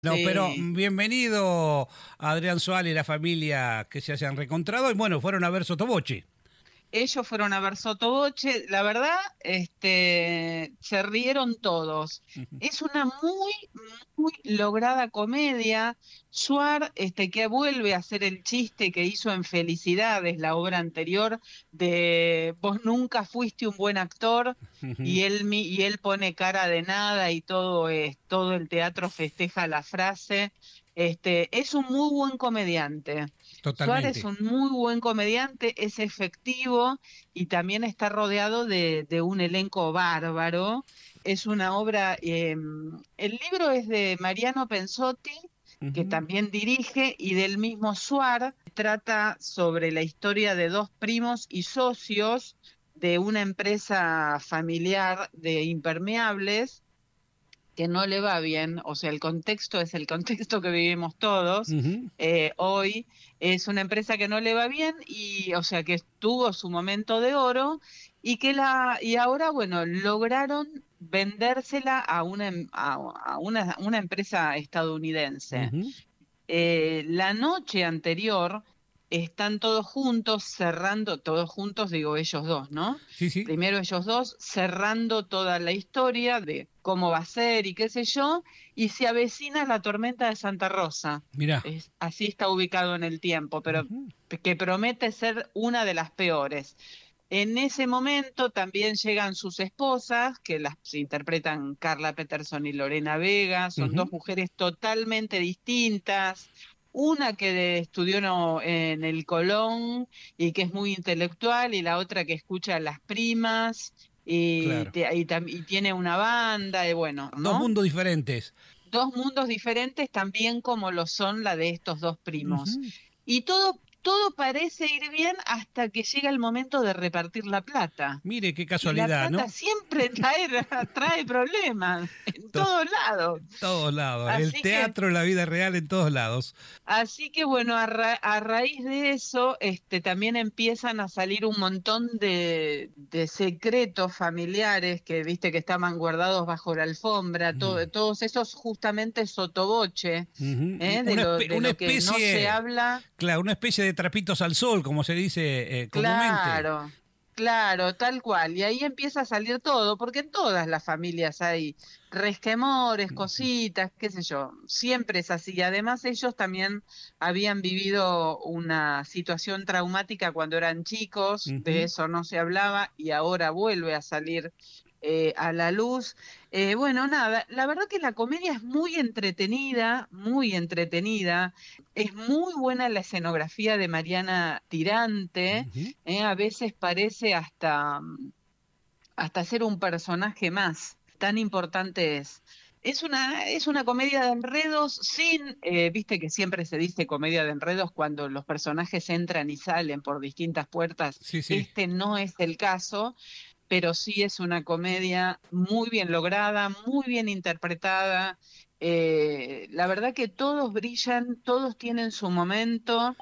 No, pero Sí, bienvenido Adrián Suárez y la familia que se hayan reencontrado y bueno, fueron a ver Sotoboche. ellos fueron a ver Sotoboche, la verdad, se rieron todos. Es una muy lograda comedia. Suar, que vuelve a hacer el chiste que hizo en Felicidades, la obra anterior, de vos nunca fuiste un buen actor, Ujú. y él pone cara de nada y todo el teatro festeja la frase. Es un muy buen comediante. Suárez es Totalmente. un muy buen comediante, es efectivo y también está rodeado de un elenco bárbaro. Es una obra, el libro es de Mariano Pensotti, que Ujú. también dirige, y del mismo Suar. Trata sobre la historia de dos primos y socios de una empresa familiar de impermeables que no le va bien, o sea, el contexto es el contexto que vivimos todos. Ujú. Hoy es una empresa que no le va bien y, o sea, que tuvo su momento de oro y ahora, bueno, lograron vendérsela a una empresa estadounidense. Ujú. La noche anterior están todos juntos cerrando, todos juntos digo ellos dos, ¿no? Sí, sí. Primero ellos dos cerrando toda la historia de cómo va a ser y qué sé yo, y se avecina la tormenta de Santa Rosa. Mirá. Así está ubicado en el tiempo, pero Ujú. que promete ser una de las peores. En ese momento también llegan sus esposas, que las interpretan Carla Peterson y Lorena Vega. Son Ujú. dos mujeres totalmente distintas. Una que estudió en el Colón y que es muy intelectual, y la otra que escucha a las primas Claro. y tiene una banda, y bueno, Dos ¿no? mundos diferentes. Dos mundos diferentes, también como lo son la de estos dos primos. Ujú. Y todo parece ir bien hasta que llega el momento de repartir la plata. Mire qué Y la casualidad, plata ¿no? siempre trae problemas en To- todos lados. Todos lados. El Así que teatro, la vida real en todos lados. Así que bueno, a raíz de eso, también empiezan a salir un montón de secretos familiares que viste que estaban guardados bajo la alfombra, Ujú. todos esos justamente sotoboche, Ujú. de de Una lo que no se especie, habla. claro, una especie de trapitos al sol, como se dice comúnmente. Claro, claro, tal cual. Y ahí empieza a salir todo, porque en todas las familias hay resquemores, cositas, qué sé yo. Siempre es así. Y además ellos también habían vivido una situación traumática cuando eran chicos, de Ujú. eso no se hablaba y ahora vuelve a salir a la luz. Bueno, nada, la verdad que la comedia es muy entretenida, muy entretenida. Es muy buena la escenografía de Mariana Tirante. Ujú. A veces parece hasta ser un personaje más, tan importante es. Es una comedia de enredos sin, viste que siempre se dice comedia de enredos cuando los personajes entran y salen por distintas puertas. Sí, sí. Este no es el caso, pero sí es una comedia muy bien lograda, muy bien interpretada. La verdad que todos brillan, todos tienen su momento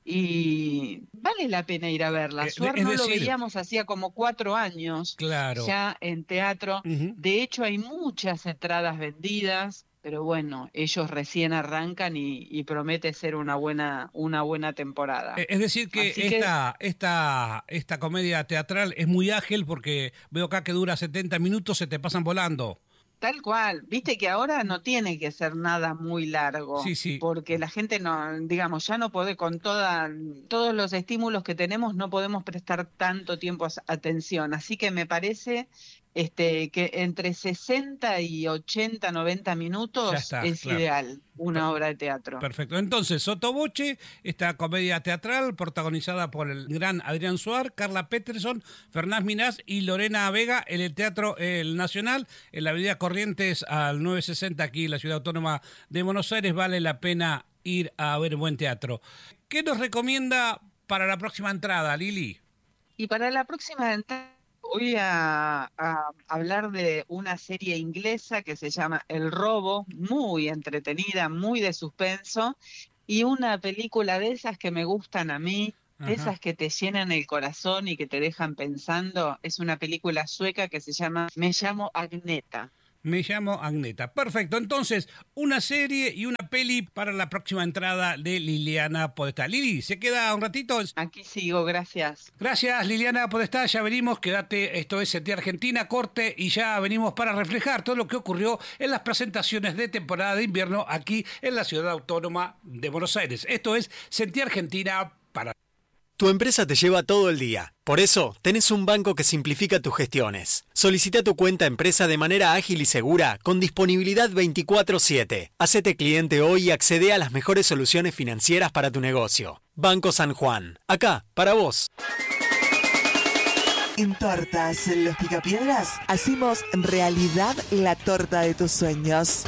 y vale la pena ir a verla. Suar Es no lo decir, veíamos hacía como 4 años claro. ya en teatro. Ujú. De hecho, hay muchas entradas vendidas. Pero bueno, ellos recién arrancan y promete ser una buena temporada. Es decir, que Así que esta comedia teatral es muy ágil porque veo acá que dura 70 minutos, se te pasan volando. tal cual, viste que ahora no tiene que ser nada muy largo, Sí, sí. porque la gente no, digamos, ya no puede con todos los estímulos que tenemos, no podemos prestar tanto tiempo atención. Así que me parece que entre 60 y 80, 90 Ya minutos está, es claro. ideal Per- una obra de teatro. Perfecto. Entonces, Sotoboche, esta comedia teatral protagonizada por el gran Adrián Suar, Carla Peterson, Fernás Minás y Lorena Vega en el Teatro El Nacional, en la Avenida Corrientes al 960 aquí en la Ciudad Autónoma de Buenos Aires. Vale la pena ir a ver buen teatro. ¿Qué nos recomienda para la próxima entrada, Lili? Y para la próxima entrega voy a hablar de una serie inglesa que se llama El Robo, muy entretenida, muy de suspenso, y una película de esas que me gustan a mí, de Ajá. esas que te llenan el corazón y que te dejan pensando. Es una película sueca que se llama Me llamo Agneta. Me llamo Agneta. Perfecto. Entonces, una serie y una peli para la próxima entrada de Liliana Podestá. Lili, ¿se queda un ratito? Aquí sigo, gracias. Gracias, Liliana Podestá. Ya venimos. Quédate. Esto es Sentir Argentina. Corte y ya venimos para reflejar todo lo que ocurrió en las presentaciones de temporada de invierno aquí en la Ciudad Autónoma de Buenos Aires. Esto es Sentir Argentina para... Tu empresa te lleva todo el día. Por eso, tenés un banco que simplifica tus gestiones. Solicita tu cuenta empresa de manera ágil y segura, con disponibilidad 24/7. Hacete cliente hoy y accede a las mejores soluciones financieras para tu negocio. Banco San Juan. Acá, para vos. En Tortas Los Picapiedras hacemos realidad la torta de tus sueños.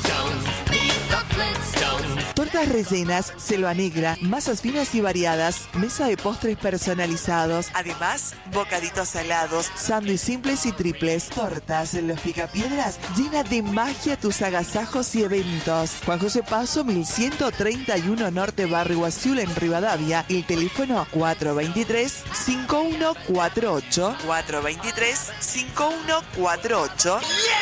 Tortas rellenas, selva negra, masas finas y variadas, mesa de postres personalizados, además bocaditos salados, sándwiches simples y triples. Tortas Los Picapiedras llena de magia tus agasajos y eventos. Juan José Paso 1131 Norte, Barrio Azul en Rivadavia. El teléfono 423-5148. 423-5148.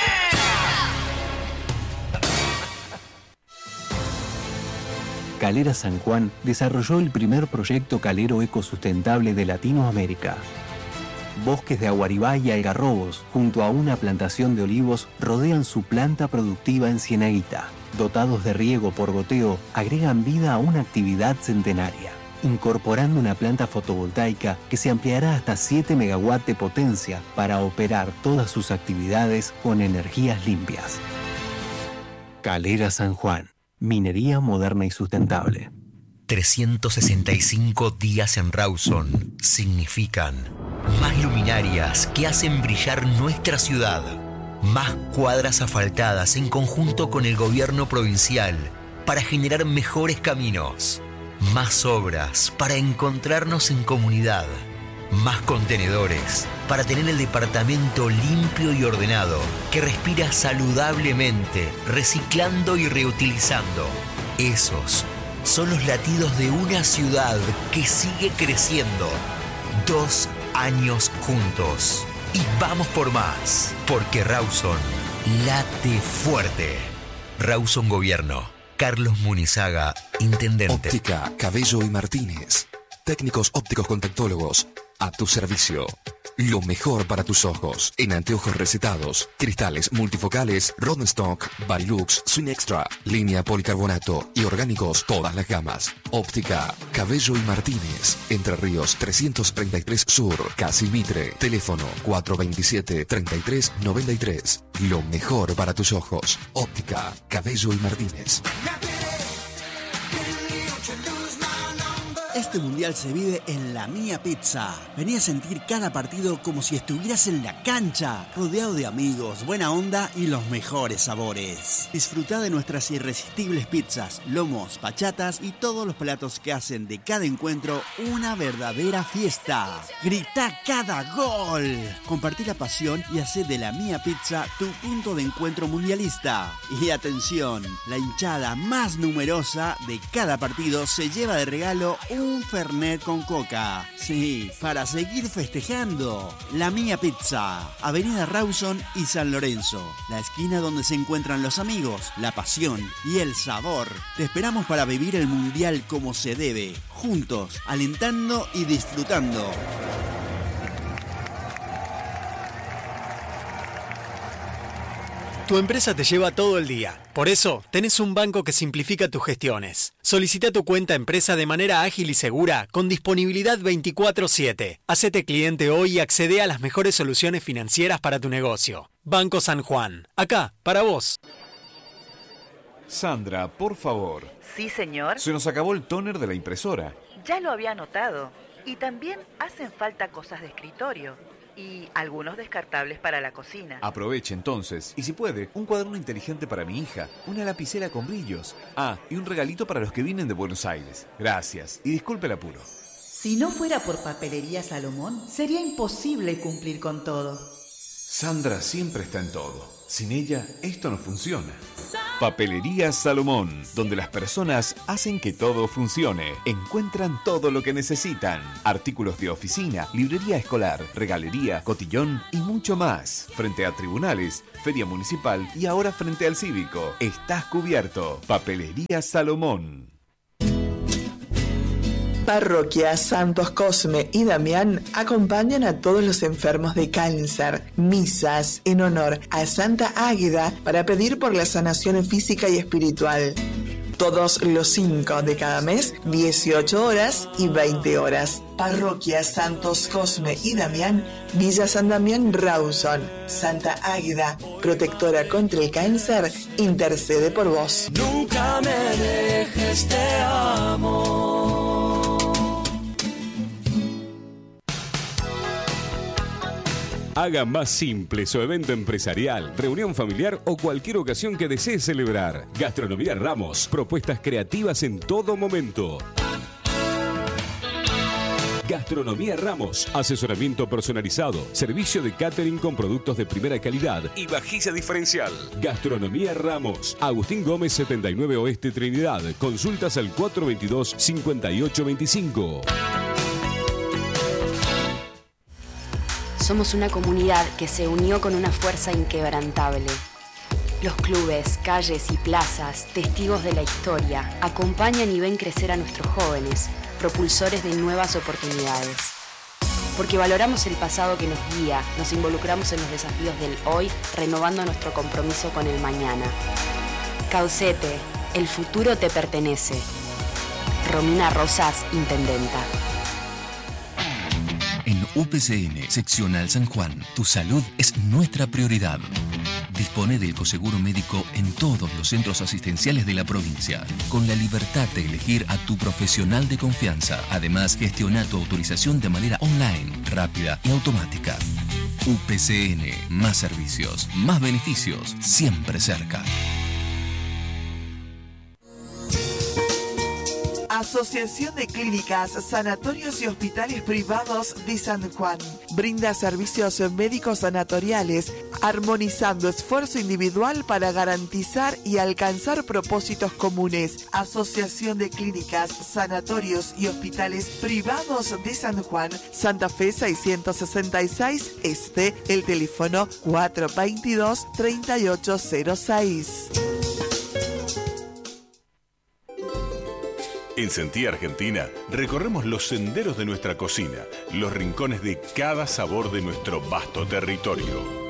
Calera San Juan desarrolló el primer proyecto calero ecosustentable de Latinoamérica. Bosques de aguaribá y algarrobos, junto a una plantación de olivos, rodean su planta productiva en Cienaguita. Dotados de riego por goteo, agregan vida a una actividad centenaria, incorporando una planta fotovoltaica que se ampliará hasta 7 megawatts de potencia para operar todas sus actividades con energías limpias. Calera San Juan. Minería moderna y sustentable. 365 días en Rawson significan más luminarias que hacen brillar nuestra ciudad, más cuadras asfaltadas en conjunto con el gobierno provincial para generar mejores caminos, más obras para encontrarnos en comunidad, más contenedores para tener el departamento limpio y ordenado, que respira saludablemente, reciclando y reutilizando. Esos son los latidos de una ciudad que sigue creciendo. 2 años juntos. Y vamos por más, porque Rawson late fuerte. Rawson Gobierno. Carlos Munizaga, Intendente. Óptica Cabello y Martínez. Técnicos ópticos contactólogos. A tu servicio. Lo mejor para tus ojos. En anteojos recetados, cristales multifocales, Rodenstock, Varilux, Swing Extra, línea policarbonato y orgánicos, todas las gamas. Óptica Cabello y Martínez. Entre Ríos 333 Sur, Casi Mitre. Teléfono 427-3393. Lo mejor para tus ojos. Óptica Cabello y Martínez. Este mundial se vive en La Mía Pizza. Vení a sentir cada partido como si estuvieras en la cancha, rodeado de amigos, buena onda y los mejores sabores. Disfrutá de nuestras irresistibles pizzas, lomos, bachatas y todos los platos que hacen de cada encuentro una verdadera fiesta. Gritá cada gol. Compartí la pasión y hacé de La Mía Pizza tu punto de encuentro mundialista. Y atención, la hinchada más numerosa de cada partido se lleva de regalo un Fernet con coca. Sí, para seguir festejando. La Mía Pizza, Avenida Rawson y San Lorenzo. La esquina donde se encuentran los amigos, la pasión y el sabor. Te esperamos para vivir el mundial como se debe. Juntos, alentando y disfrutando. Tu empresa te lleva todo el día. Por eso, tenés un banco que simplifica tus gestiones. Solicita tu cuenta empresa de manera ágil y segura, con disponibilidad 24/7. Hacete cliente hoy y accede a las mejores soluciones financieras para tu negocio. Banco San Juan. Acá, para vos. Sandra, por favor. Sí, señor. Se nos acabó el tóner de la impresora. Ya lo había notado. Y también hacen falta cosas de escritorio. Y algunos descartables para la cocina. Aproveche entonces, y si puede, un cuaderno inteligente para mi hija, una lapicera con brillos. Ah, y un regalito para los que vienen de Buenos Aires. Gracias, y disculpe el apuro. Si no fuera por Papelería Salomón, sería imposible cumplir con todo. Sandra siempre está en todo. Sin ella, esto no funciona. Papelería Salomón, donde las personas hacen que todo funcione. Encuentran todo lo que necesitan. Artículos de oficina, librería escolar, regalería, cotillón y mucho más. Frente a tribunales, feria municipal y ahora frente al cívico. Estás cubierto. Papelería Salomón. Parroquia Santos Cosme y Damián acompañan a todos los enfermos de cáncer. Misas en honor a Santa Águeda para pedir por la sanación física y espiritual. Todos los 5 de cada mes, 18 horas y 20 horas. Parroquia Santos Cosme y Damián, Villa San Damián Rawson. Santa Águeda, protectora contra el cáncer, intercede por vos. Nunca me dejes, te amo. Haga más simple su evento empresarial, reunión familiar o cualquier ocasión que desee celebrar. Gastronomía Ramos, propuestas creativas en todo momento. Gastronomía Ramos, asesoramiento personalizado, servicio de catering con productos de primera calidad y vajilla diferencial. Gastronomía Ramos, Agustín Gómez 79 Oeste Trinidad, consultas al 422-5825. Somos una comunidad que se unió con una fuerza inquebrantable. Los clubes, calles y plazas, testigos de la historia, acompañan y ven crecer a nuestros jóvenes, propulsores de nuevas oportunidades. Porque valoramos el pasado que nos guía, nos involucramos en los desafíos del hoy, renovando nuestro compromiso con el mañana. Caucete, el futuro te pertenece. Romina Rosas, Intendenta. En UPCN, Seccional San Juan, tu salud es nuestra prioridad. Dispone del coseguro médico en todos los centros asistenciales de la provincia, con la libertad de elegir a tu profesional de confianza. Además, gestiona tu autorización de manera online, rápida y automática. UPCN, más servicios, más beneficios, siempre cerca. Asociación de Clínicas, Sanatorios y Hospitales Privados de San Juan. Brinda servicios médicos sanatoriales, armonizando esfuerzo individual para garantizar y alcanzar propósitos comunes. Asociación de Clínicas, Sanatorios y Hospitales Privados de San Juan, Santa Fe 666 Este, el teléfono 422-3806. En Sentí Argentina recorremos los senderos de nuestra cocina, los rincones de cada sabor de nuestro vasto territorio.